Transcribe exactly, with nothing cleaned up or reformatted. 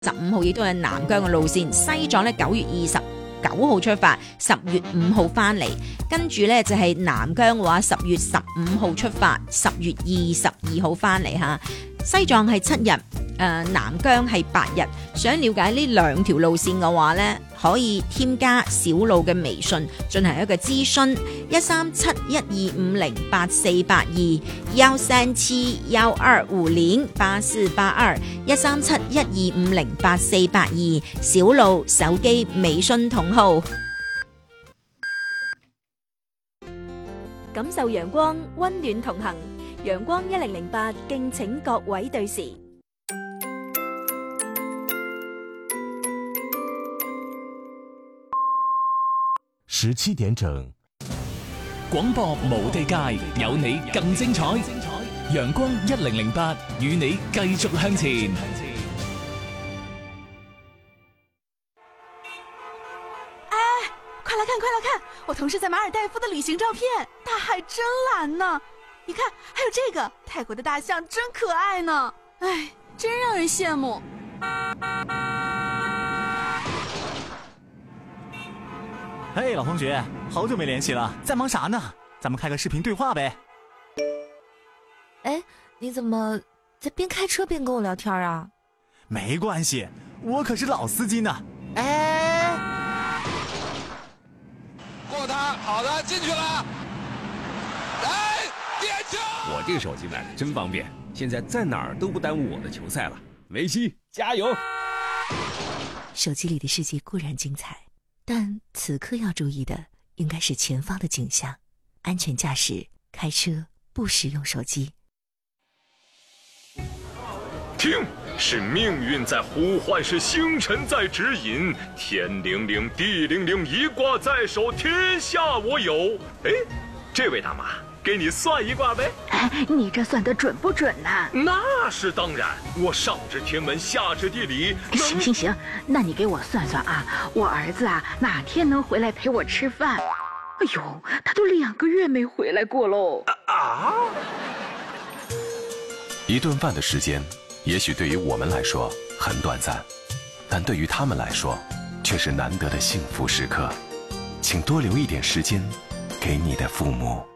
十五號亦都係南疆嘅路線，西藏咧九月二十九號出發，十月五號翻嚟，跟住咧就係南疆嘅話，十月十五號出發，十月二十二號翻嚟吓。西藏係七日，誒、呃、南疆係八日。想了解呢兩條路線嘅話咧，可以添加小路嘅微信進行一個諮詢，一三七一二五零八四八二，幺三七幺二五零八四八二，一三七一二五零八四八二，小路手機微信同號。 感受陽光，溫暖同行。陽光一零零八，敬請各位對時。 十七點整， 廣播無地界，有你更精彩。陽光一零零八，與你繼續向前。 哎，快來看，快來看！我同事在馬爾代夫的旅行照片，大海真藍呢。你看，還有這個泰國的大象真可愛呢。哎，真讓人羨慕。 嘿，老同學，好久沒聯繫了，在忙啥呢？咱們開個視頻對話唄。 哎，你怎麼在邊開車邊跟我聊天啊？ 沒關係，我可是老司機呢。哎， 過他，好的，進去了。哎，點球！ 我這個手機買的真方便，現在在哪兒都不耽誤我的球賽了。梅西，加油！ 手機裡的世界固然精彩，但此刻要注意的應該是前方的景象，安全駕駛，開車不使用手機。 聽，是命運在呼喚，是星辰在指引，天靈靈，地靈靈，一卦在手，天下我有。哎，這位大媽，給你算一卦唄。 哎，你這算得準不準呢？ 那是當然，我上知天文，下知地理。 行行行，那你給我算算啊，我兒子啊哪天能回來陪我吃飯？哎呦，他都兩個月沒回來過嘍。 啊！ 一頓飯的時間，也許對於我們來說很短暫，但對於他們來說，卻是難得的幸福時刻。請多留一點時間給你的父母。